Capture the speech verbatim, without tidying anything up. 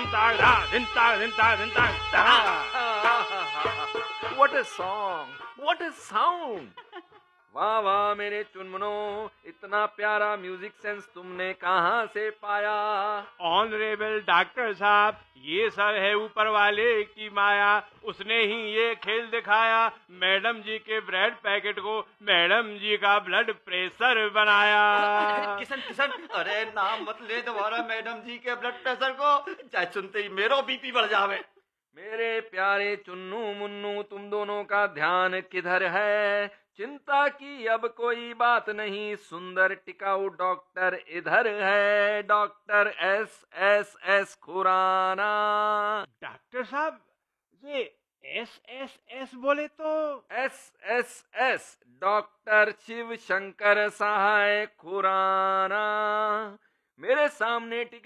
दिन ताक धा दिन ताक दिन ताक दिन ताक धा। What a song! What a sound! वाह वाह मेरे चुनमुनो, इतना प्यारा म्यूजिक सेंस तुमने कहाँ से पाया? ऑनरेबल डॉक्टर साहब, ये सब है ऊपर वाले की माया। उसने ही ये खेल दिखाया, मैडम जी के ब्रेड पैकेट को मैडम जी का ब्लड प्रेशर बनाया। किशन किशन, अरे नाम मत ले दोबारा मैडम जी के ब्लड प्रेशर को, चाहे सुनते ही मेरा बीपी बढ़ जावे। मेरे प्यारे चुन्नू मुन्नू, तुम दोनों का ध्यान किधर है? चिंता की अब कोई बात नहीं, सुंदर टिकाऊ डॉक्टर इधर है, doctor S S S Khurana. Doctor साहब, ये एस एस एस बोले तो? S S S doctor Shiv Shankar सहाय खुराना। मेरे सामने टिक